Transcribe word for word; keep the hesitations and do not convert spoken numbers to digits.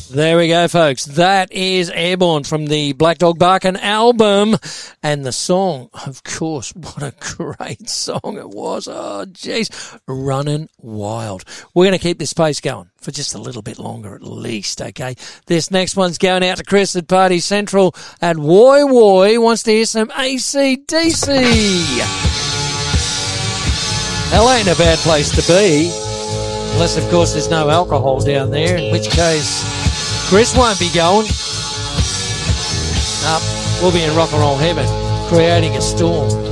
There we go, folks. That is Airborne from the Black Dog Barkin album. And the song, of course, what a great song it was. Oh, jeez. Running Wild. We're going to keep this pace going for just a little bit longer at least, okay? This next one's going out to Chris at Party Central at Woy Woy. Wants to hear some A C D C. Hell ain't a bad place to be. Unless, of course, there's no alcohol down there, in which case Chris won't be going. Nope, we'll be in rock and roll heaven, creating a storm.